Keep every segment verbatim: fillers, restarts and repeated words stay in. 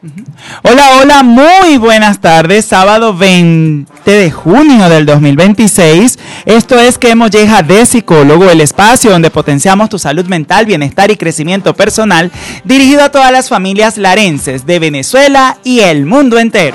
Hola, hola, muy buenas tardes, sábado veinte de junio del dos mil veintiséis. Esto es Que Molleja de Psicólogo, el espacio donde potenciamos tu salud mental, bienestar y crecimiento personal, dirigido a todas las familias larenses de Venezuela y el mundo entero.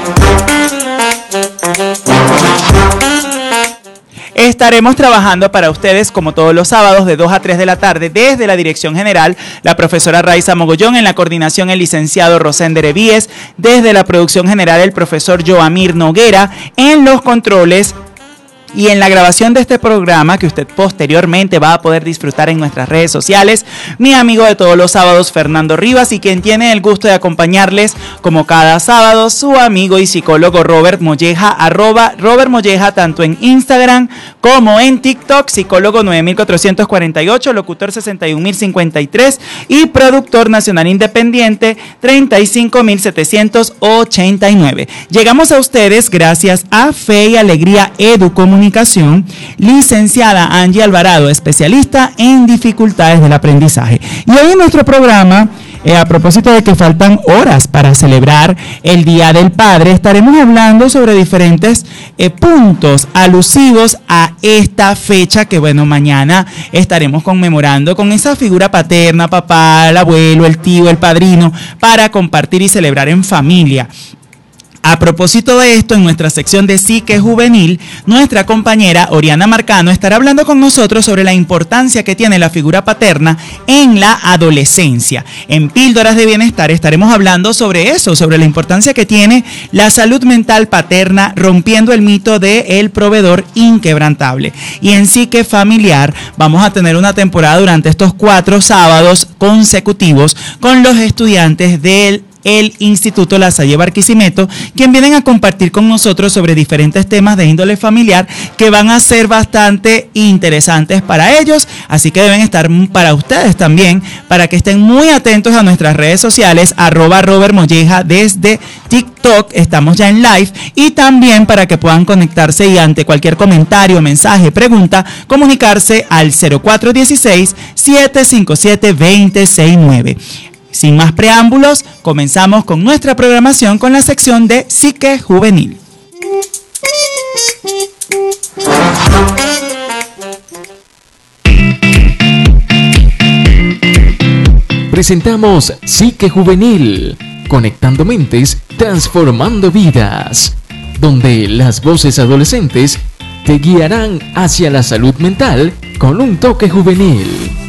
Estaremos trabajando para ustedes como todos los sábados de dos a tres de la tarde desde la Dirección General, la profesora Raiza Mogollón, en la coordinación el licenciado Rosender Evíes, desde la producción general el profesor Joamir Noguera, en los controles y en la grabación de este programa que usted posteriormente va a poder disfrutar en nuestras redes sociales, mi amigo de todos los sábados, Fernando Rivas, y quien tiene el gusto de acompañarles como cada sábado, su amigo y psicólogo Robert Molleja, arroba Robert Molleja, tanto en Instagram como en TikTok, psicólogo nueve mil cuatrocientos cuarenta y ocho, locutor sesenta y un mil cincuenta y tres y productor nacional independiente treinta y cinco mil setecientos ochenta y nueve. Llegamos a ustedes gracias a Fe y Alegría Educomunicación. Comunicación, licenciada Angie Alvarado, especialista en dificultades del aprendizaje. Y hoy en nuestro programa, eh, a propósito de que faltan horas para celebrar el Día del Padre, estaremos hablando sobre diferentes eh, puntos alusivos a esta fecha que, bueno, mañana estaremos conmemorando con esa figura paterna, papá, el abuelo, el tío, el padrino, para compartir y celebrar en familia. A propósito de esto, en nuestra sección de Psique Juvenil, nuestra compañera Oriana Marcano estará hablando con nosotros sobre la importancia que tiene la figura paterna en la adolescencia. En Píldoras de Bienestar estaremos hablando sobre eso, sobre la importancia que tiene la salud mental paterna, rompiendo el mito de el proveedor inquebrantable. Y en Psique Familiar vamos a tener una temporada durante estos cuatro sábados consecutivos con los estudiantes del el Instituto La Salle Barquisimeto, quien vienen a compartir con nosotros sobre diferentes temas de índole familiar que van a ser bastante interesantes para ellos, así que deben estar para ustedes también, para que estén muy atentos a nuestras redes sociales, arroba Robert Molleja desde TikTok, estamos ya en live, y también para que puedan conectarse y ante cualquier comentario, mensaje, pregunta, comunicarse al cero cuatro uno seis, siete cinco siete, dos cero seis nueve. Sin más preámbulos, comenzamos con nuestra programación con la sección de Psique Juvenil. Presentamos Psique Juvenil, conectando mentes, transformando vidas, donde las voces adolescentes te guiarán hacia la salud mental con un toque juvenil.